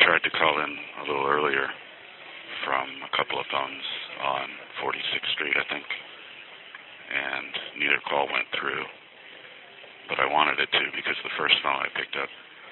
tried to call in a little earlier from a couple of phones on 46th Street, I think, and neither call went through. But I wanted it to because the first phone I picked up